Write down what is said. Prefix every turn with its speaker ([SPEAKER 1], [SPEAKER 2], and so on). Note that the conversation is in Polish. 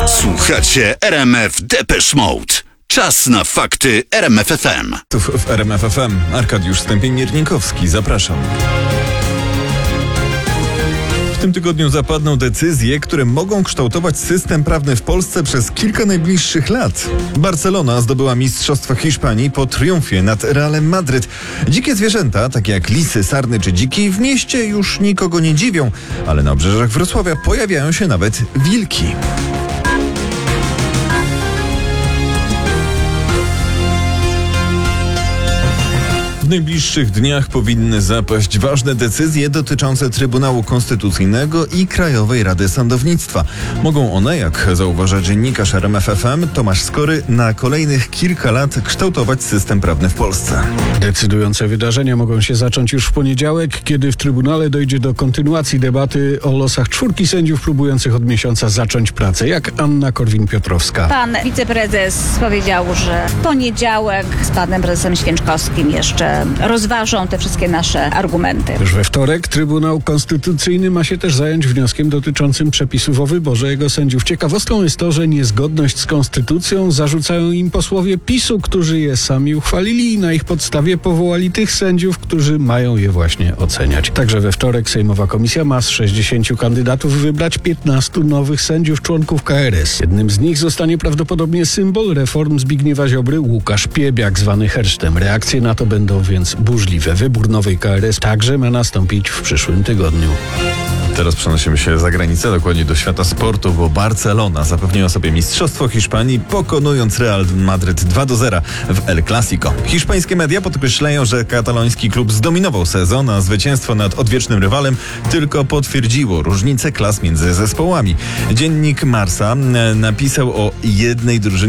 [SPEAKER 1] Słuchacie RMF Depeche Mode. Czas na fakty RMF FM.
[SPEAKER 2] W RMF FM Arkadiusz Stępień-Miernikowski, zapraszam. W tym tygodniu zapadną decyzje, które mogą kształtować system prawny w Polsce przez kilka najbliższych lat. Barcelona zdobyła Mistrzostwo Hiszpanii po triumfie nad Realem Madryt. Dzikie zwierzęta, takie jak lisy, sarny czy dziki, w mieście już nikogo nie dziwią, ale na obrzeżach Wrocławia pojawiają się nawet wilki. W najbliższych dniach powinny zapaść ważne decyzje dotyczące Trybunału Konstytucyjnego i Krajowej Rady Sądownictwa. Mogą one, jak zauważa dziennikarz RMF FM Tomasz Skory, na kolejnych kilka lat kształtować system prawny w Polsce.
[SPEAKER 3] Decydujące wydarzenia mogą się zacząć już w poniedziałek, kiedy w Trybunale dojdzie do kontynuacji debaty o losach 4 sędziów próbujących od miesiąca zacząć pracę, jak Anna Korwin-Piotrowska.
[SPEAKER 4] Pan wiceprezes powiedział, że w poniedziałek z panem prezesem Święczkowskim jeszcze rozważą te wszystkie nasze argumenty.
[SPEAKER 3] Już we wtorek Trybunał Konstytucyjny ma się też zająć wnioskiem dotyczącym przepisów o wyborze jego sędziów. Ciekawostką jest to, że niezgodność z konstytucją zarzucają im posłowie PiS-u, którzy je sami uchwalili i na ich podstawie powołali tych sędziów, którzy mają je właśnie oceniać. Także we wtorek Sejmowa Komisja ma z 60 kandydatów wybrać 15 nowych sędziów członków KRS. Jednym z nich zostanie prawdopodobnie symbol reform Zbigniewa Ziobry, Łukasz Piebiak, zwany Hersztem. Reakcje na to będą więc burzliwe. Wybór nowej KRS także ma nastąpić w przyszłym tygodniu.
[SPEAKER 2] Teraz przenosimy się za granicę, dokładnie do świata sportu, bo Barcelona zapewniła sobie Mistrzostwo Hiszpanii, pokonując Real Madryt 2-0 w El Clasico. Hiszpańskie media podkreślają, że kataloński klub zdominował sezon, a zwycięstwo nad odwiecznym rywalem tylko potwierdziło różnicę klas między zespołami. Dziennik Marca napisał o jednej drużynie